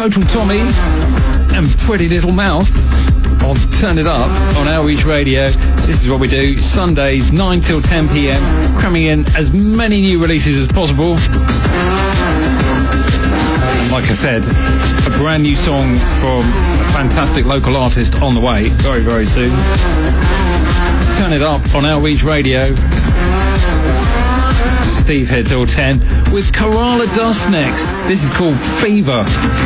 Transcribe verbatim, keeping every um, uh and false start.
Total Tommy and Pretty Little Mouth on Turn It Up on Outreach Radio. This is what we do Sundays nine till ten p.m, cramming in as many new releases as possible. Like I said, a brand new song from a fantastic local artist on the way very, very soon. Turn It Up on Outreach Radio. Steve here till ten with Kerala Dust next. This is called Fever.